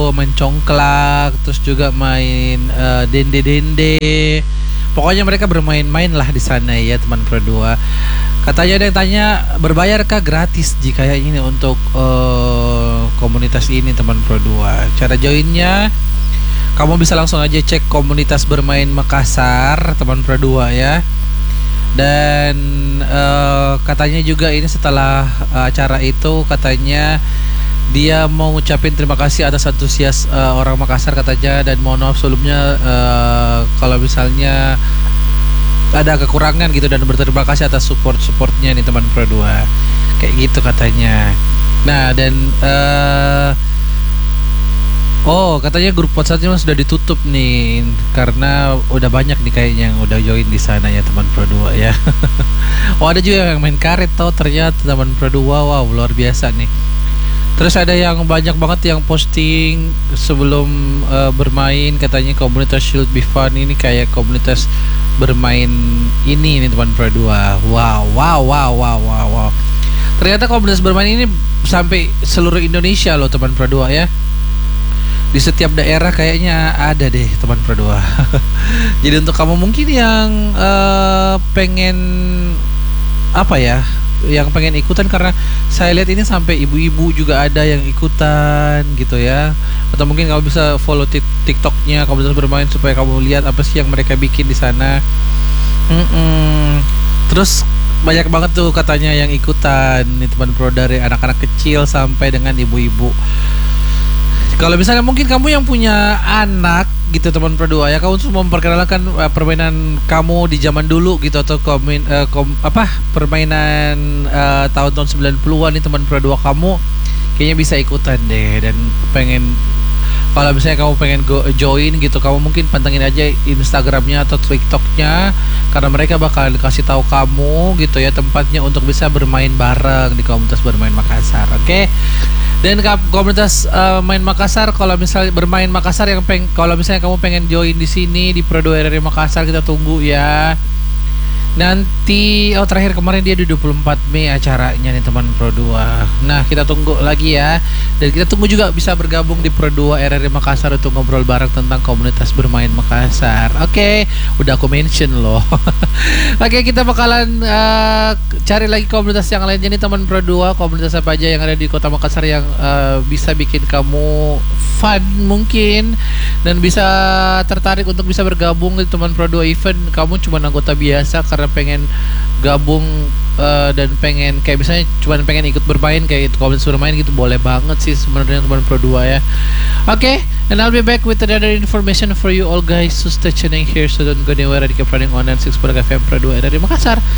main congklak, terus juga main dende-dende. Pokoknya mereka bermain-main lah di sana ya teman Pro 2. Katanya ada yang tanya berbayarkah gratis jika ini untuk komunitas ini teman Pro 2. Cara joinnya kamu bisa langsung aja cek komunitas bermain Makassar teman Pro 2 ya. Dan katanya juga ini setelah acara itu katanya dia mau ngucapin terima kasih atas antusias orang Makassar katanya, dan mohon maaf sebelumnya kalau misalnya ada kekurangan gitu, dan berterima kasih atas supportnya nih teman Pro 2 kayak gitu katanya. Nah dan katanya grup WhatsApp-nya sudah ditutup nih karena udah banyak nih kayaknya yang udah join di sana ya teman Pro 2 ya. Oh ada juga yang main karet tau ternyata teman Pro 2. Wow luar biasa nih. Terus ada yang banyak banget yang posting sebelum bermain, katanya komunitas Should Be Fun ini kayak komunitas bermain ini nih teman Pro 2. Wow. Ternyata komunitas bermain ini sampai seluruh Indonesia loh teman Pro 2 ya. Di setiap daerah kayaknya ada deh teman Pro 2. Jadi untuk kamu mungkin yang pengen apa ya, yang pengen ikutan, karena saya lihat ini sampai ibu-ibu juga ada yang ikutan gitu ya. Atau mungkin kamu bisa follow TikToknya komunitas bermain supaya kamu lihat apa sih yang mereka bikin di sana. Terus banyak banget tuh katanya yang ikutan nih teman Pro, dari anak-anak kecil sampai dengan ibu-ibu. Kalau misalnya mungkin kamu yang punya anak gitu teman Pro 2 ya, kamu semua memperkenalkan permainan kamu di zaman dulu gitu, atau permainan tahun-tahun 90-an nih teman Pro 2, kamu kayaknya bisa ikutan deh. Dan kalau misalnya kamu pengen join gitu, kamu mungkin pantengin aja Instagramnya atau TikToknya, karena mereka bakal kasih tahu kamu gitu ya tempatnya untuk bisa bermain bareng di komunitas bermain Makassar. Oke. Dan komunitas main Makassar, kalau misalnya bermain Makassar kalau misalnya kamu pengen join di sini di Pro 2 RRI Makassar, kita tunggu ya. Nanti terakhir kemarin dia di 24 Mei acaranya nih teman Pro 2. Nah kita tunggu lagi ya. Dan kita tunggu juga bisa bergabung di Pro 2 RRI Makassar untuk ngobrol bareng tentang komunitas bermain Makassar. Oke, udah aku mention loh. Oke, kita bakalan cari lagi komunitas yang lainnya nih teman Pro 2. Komunitas apa aja yang ada di kota Makassar yang bisa bikin kamu fun mungkin, dan bisa tertarik untuk bisa bergabung di teman Pro 2 event. Kamu cuma anggota biasa karena pengen gabung dan pengen kayak misalnya cuma pengen ikut bermain kayak itu, komunitas bermain gitu, boleh banget sih sebenarnya teman Pro 2 ya. Oke, and I'll be back with another information for you all guys, so stay tuning here, so don't go anywhere. Keep running on 6 FM Pro 2 dari Makassar.